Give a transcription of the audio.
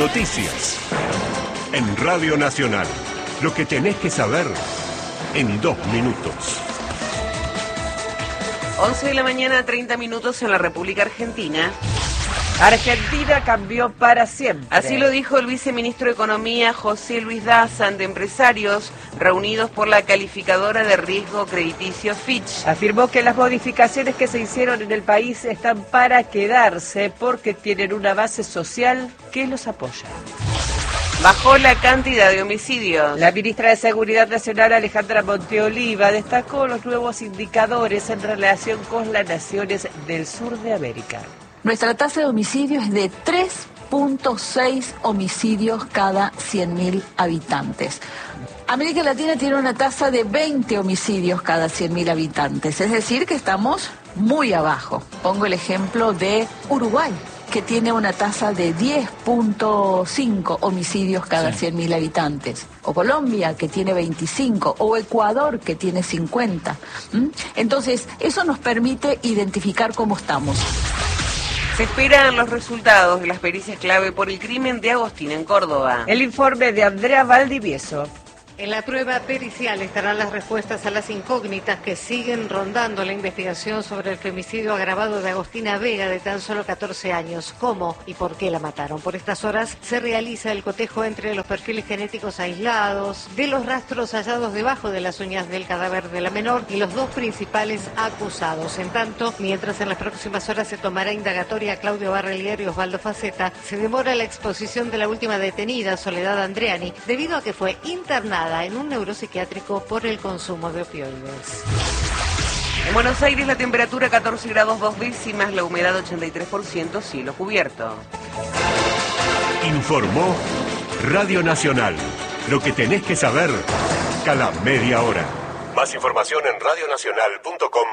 Noticias. En Radio Nacional. Lo que tenés que saber en 2 minutos. 11 de la mañana, 30 minutos en la República Argentina. Argentina cambió para siempre. Así lo dijo el viceministro de Economía, José Luis Daza, ante empresarios reunidos por la calificadora de riesgo crediticio Fitch. Afirmó que las modificaciones que se hicieron en el país están para quedarse porque tienen una base social que los apoya. Bajó la cantidad de homicidios. La ministra de Seguridad Nacional, Alejandra Monteoliva, destacó los nuevos indicadores en relación con las naciones del sur de América. Nuestra tasa de homicidio es de 3.6 homicidios cada 100.000 habitantes. América Latina tiene una tasa de 20 homicidios cada 100.000 habitantes, es decir, que estamos muy abajo. Pongo el ejemplo de Uruguay, que tiene una tasa de 10.5 homicidios cada 100.000 habitantes, o Colombia, que tiene 25, o Ecuador, que tiene 50. Entonces, eso nos permite identificar cómo estamos. Se esperan los resultados de las pericias clave por el crimen de Agostín en Córdoba. El informe de Andrea Valdivieso. En la prueba pericial estarán las respuestas a las incógnitas que siguen rondando la investigación sobre el femicidio agravado de Agostina Vega, de tan solo 14 años. ¿Cómo y por qué la mataron? Por estas horas se realiza el cotejo entre los perfiles genéticos aislados, de los rastros hallados debajo de las uñas del cadáver de la menor y los dos principales acusados. En tanto, mientras en las próximas horas se tomará indagatoria a Claudio Barrelier y Osvaldo Faceta, se demora la exposición de la última detenida, Soledad Andreani, debido a que fue internada en un neuropsiquiátrico por el consumo de opioides. En Buenos Aires la temperatura 14 grados 2 décimas, la humedad 83%, cielo cubierto. Informó Radio Nacional. Lo que tenés que saber cada media hora. Más información en radionacional.com.ar.